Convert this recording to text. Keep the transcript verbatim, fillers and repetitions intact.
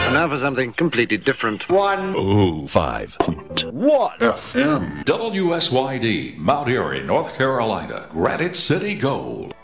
Now for something completely different. One. Oh, five. What? F M. W S Y D, Mount Airy, North Carolina. Granite City Gold.